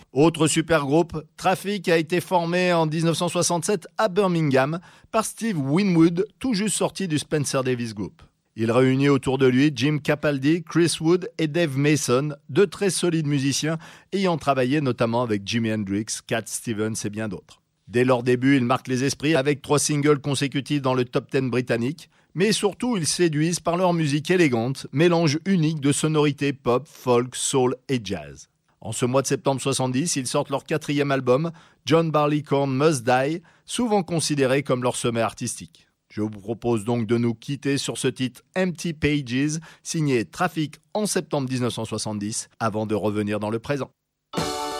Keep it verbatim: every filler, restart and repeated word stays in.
Autre supergroupe, Traffic a été formé en dix-neuf cent soixante-sept à Birmingham par Steve Winwood, tout juste sorti du Spencer Davis Group. Il réunit autour de lui Jim Capaldi, Chris Wood et Dave Mason, deux très solides musiciens ayant travaillé notamment avec Jimi Hendrix, Cat Stevens et bien d'autres. Dès leur début, ils marquent les esprits avec trois singles consécutifs dans le top dix britannique, mais surtout ils séduisent par leur musique élégante, mélange unique de sonorités pop, folk, soul et jazz. En ce mois de septembre soixante-dix, ils sortent leur quatrième album, John Barleycorn Must Die, souvent considéré comme leur sommet artistique. Je vous propose donc de nous quitter sur ce titre Empty Pages, signé Traffic en septembre dix-neuf cent soixante-dix, avant de revenir dans le présent.